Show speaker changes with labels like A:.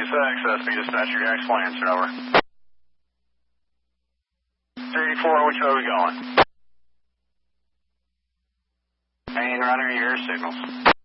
A: access, be dispatcher, your next plan, sir, over. 384, which way are we going? Main runner, your signals.